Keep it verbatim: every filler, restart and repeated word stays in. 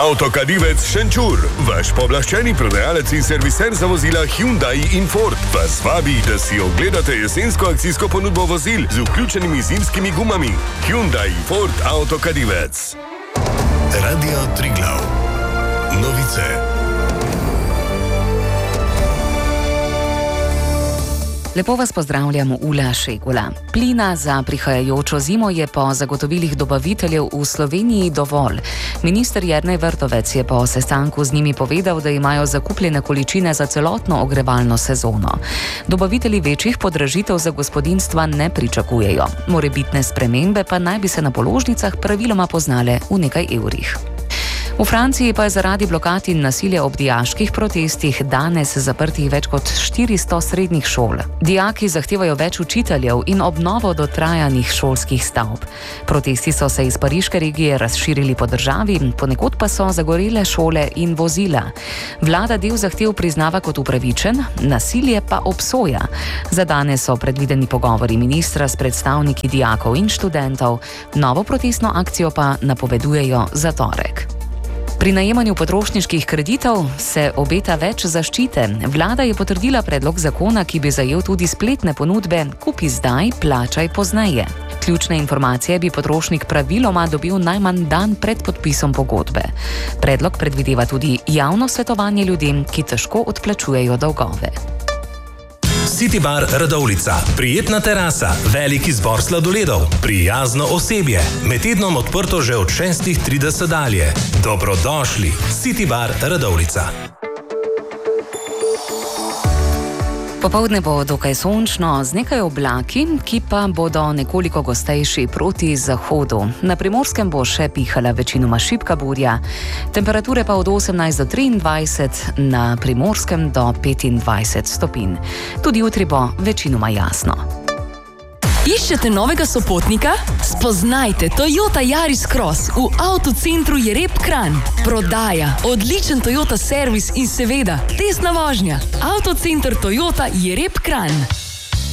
Avtokadivec Šenčur, vaš pooblaščeni prodajalec in serviser za vozila Hyundai in Ford, vas vabi, da si ogledate jesensko akcijsko ponudbo vozil z vključenimi zimskimi gumami. Hyundai in Ford Avtokadivec. Radio Triglav. Novice. Lepo vas pozdravljamo, Ula Šegula. Plina za prihajajočo zimo je po zagotovilih dobaviteljev v Sloveniji dovolj. Minister Jernej Vrtovec je po sestanku z njimi povedal, da imajo zakupljene količine za celotno ogrevalno sezono. Dobavitelji večjih podražitev za gospodinjstva ne pričakujejo. Morebitne spremembe pa naj bi se na položnicah praviloma poznale v nekaj evrih. V Franciji pa je zaradi blokad in nasilja ob dijaških protestih danes zaprtih več kot štiristo srednjih šol. Dijaki zahtevajo več učiteljev in obnovo dotrajanih šolskih stavb. Protesti so se iz pariške regije razširili po državi, ponekod pa so zagorele šole in vozila. Vlada del zahtev priznava kot upravičen, nasilje pa obsoja. Za danes so predvideni pogovori ministra s predstavniki dijakov in študentov, novo protestno akcijo pa napovedujejo za torek. Pri najemanju potrošniških kreditov se obeta več zaščite. Vlada je potrdila predlog zakona, ki bi zajel tudi spletne ponudbe kupi zdaj, plačaj pozneje. Ključne informacije bi potrošnik praviloma dobil najmanj dan pred podpisom pogodbe. Predlog predvideva tudi javno svetovanje ljudem, ki težko odplačujejo dolgove. City Bar Radovljica. Prijetna terasa, velik izbor sladoledov, prijazno osebje. Med tednom odprto že od šestih trideset dalje. Dobrodošli. City Bar Radovljica. Popoldne bo dokaj sončno, z nekaj oblaki, ki pa bodo nekoliko gostejši proti zahodu. Na Primorskem bo še pihala večinoma šibka burja, temperature pa od osemnajst do triindvajset, na Primorskem do petindvajset stopinj. Tudi jutri bo večinoma jasno. Iščete novega sopotnika? Spoznajte Toyota Yaris Cross v avtocentru Jereb Kranj. Prodaja, odličen Toyota servis in seveda testna vožnja. Avtocenter Toyota Jereb Kranj.